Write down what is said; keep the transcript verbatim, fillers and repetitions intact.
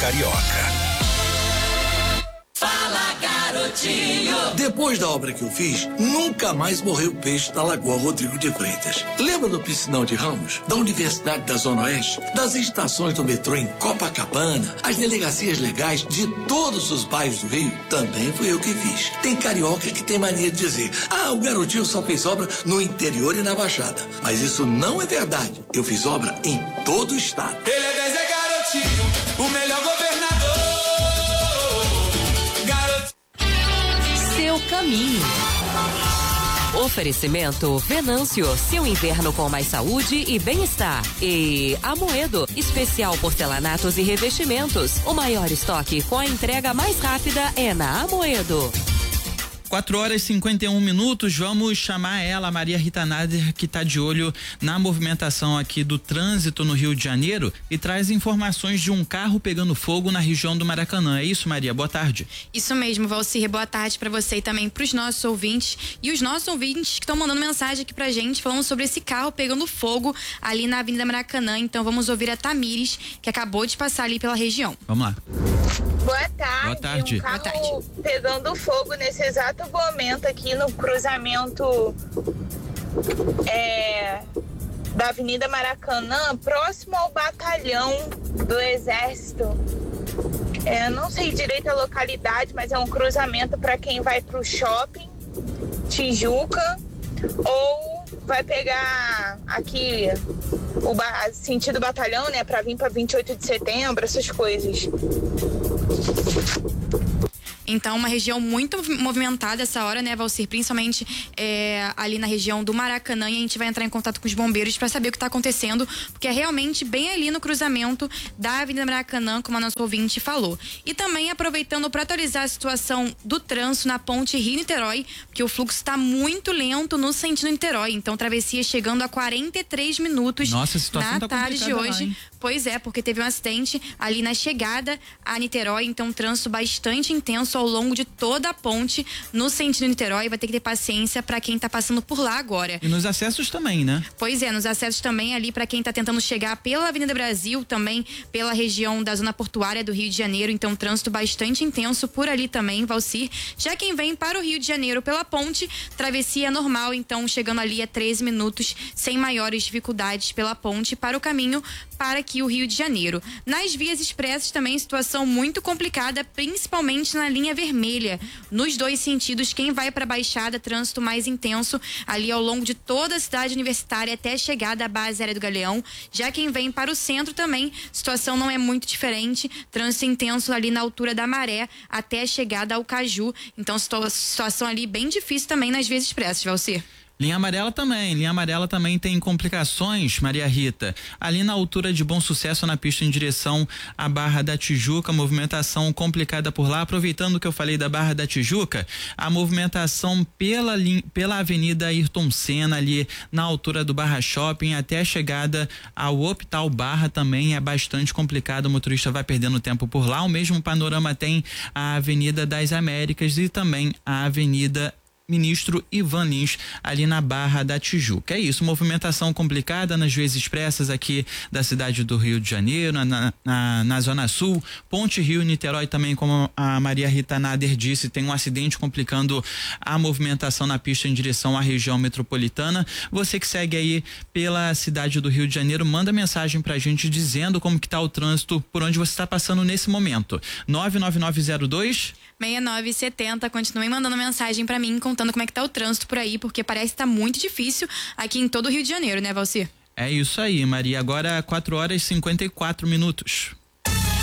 carioca. Fala, garotinho! Depois da obra que eu fiz, nunca mais morreu peixe na Lagoa Rodrigo de Freitas. Lembra do piscinão de Ramos? Da Universidade da Zona Oeste? Das estações do metrô em Copacabana? As delegacias legais de todos os bairros do Rio? Também fui eu que fiz. Tem carioca que tem mania de dizer: ah, o garotinho só fez obra no interior e na Baixada. Mas isso não é verdade. Eu fiz obra em todo o estado. Ele é dez, é garotinho, o melhor governador. Seu caminho. Oferecimento Venâncio, seu inverno com mais saúde e bem-estar. E Amoedo, especial porcelanatos e revestimentos. O maior estoque com a entrega mais rápida é na Amoedo. quatro horas e cinquenta e um minutos, vamos chamar ela, Maria Rita Nader, que está de olho na movimentação aqui do trânsito no Rio de Janeiro e traz informações de um carro pegando fogo na região do Maracanã. É isso, Maria? Boa tarde. Isso mesmo, Valcir. Boa tarde para você e também para os nossos ouvintes. E os nossos ouvintes que estão mandando mensagem aqui pra gente falando sobre esse carro pegando fogo ali na Avenida Maracanã. Então vamos ouvir a Tamires, que acabou de passar ali pela região. Vamos lá. Boa tarde. Boa tarde. Um carro Boa tarde. pegando fogo nesse exato momento aqui no cruzamento é, da Avenida Maracanã, próximo ao batalhão do Exército. É, não sei direito a localidade, mas é um cruzamento para quem vai para o shopping Tijuca ou vai pegar aqui o ba- sentido batalhão, né, para vir para vinte e oito de setembro, essas coisas. Então, uma região muito movimentada essa hora, né, Valcir? Principalmente é, ali na região do Maracanã. E a gente vai entrar em contato com os bombeiros para saber o que está acontecendo, porque é realmente bem ali no cruzamento da Avenida Maracanã, como a nossa ouvinte falou. E também aproveitando para atualizar a situação do trânsito na ponte Rio-Niterói, porque o fluxo está muito lento no sentido Niterói. Então, travessia chegando a quarenta e três minutos. Nossa, a situação na tá tarde de complicada hoje. lá, hein? Pois é, porque teve um acidente ali na chegada a Niterói, então um trânsito bastante intenso ao longo de toda a ponte no sentido Niterói. Vai ter que ter paciência para quem tá passando por lá agora. E nos acessos também, né? Pois é, nos acessos também ali para quem tá tentando chegar pela Avenida Brasil, também pela região da zona portuária do Rio de Janeiro, então um trânsito bastante intenso por ali também, Valcir. Já quem vem para o Rio de Janeiro pela ponte, travessia normal, então chegando ali a treze minutos, sem maiores dificuldades pela ponte para o caminho para aqui o Rio de Janeiro. Nas vias expressas também situação muito complicada, principalmente na linha vermelha. Nos dois sentidos, quem vai para a Baixada, trânsito mais intenso ali ao longo de toda a cidade universitária até a chegada à base aérea do Galeão. Já quem vem para o centro também, situação não é muito diferente, trânsito intenso ali na altura da Maré até a chegada ao Caju. Então situação ali bem difícil também nas vias expressas, Valcir. Linha amarela também, linha amarela também tem complicações, Maria Rita. Ali na altura de Bom Sucesso, na pista em direção à Barra da Tijuca, movimentação complicada por lá. Aproveitando que eu falei da Barra da Tijuca, a movimentação pela, pela Avenida Ayrton Senna, ali na altura do Barra Shopping, até a chegada ao Hospital Barra também é bastante complicado. O motorista vai perdendo tempo por lá. O mesmo panorama tem a Avenida das Américas e também a Avenida Ministro Ivan Lins, ali na Barra da Tijuca. É isso, movimentação complicada nas vias expressas aqui da cidade do Rio de Janeiro, na, na, na Zona Sul, Ponte Rio, Niterói também, como a Maria Rita Nader disse, tem um acidente complicando a movimentação na pista em direção à região metropolitana. Você que segue aí pela cidade do Rio de Janeiro, manda mensagem pra gente dizendo como que tá o trânsito, por onde você está passando nesse momento. nove nove nove zero dois seis nove sete zero, continuem mandando mensagem pra mim contando como é que tá o trânsito por aí, porque parece que tá muito difícil aqui em todo o Rio de Janeiro, né, Valcir? É isso aí, Maria. Agora quatro horas e cinquenta e quatro minutos.